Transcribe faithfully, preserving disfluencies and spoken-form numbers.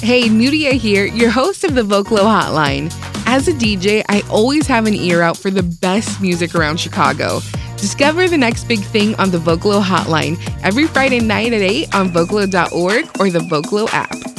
Hey, Nudia here, your host of the Vocalo Hotline. As a D J, I always have an ear out for the best music around Chicago. Discover the next big thing on the Vocalo Hotline every Friday night at eight on vocalo dot org or the Vocalo app.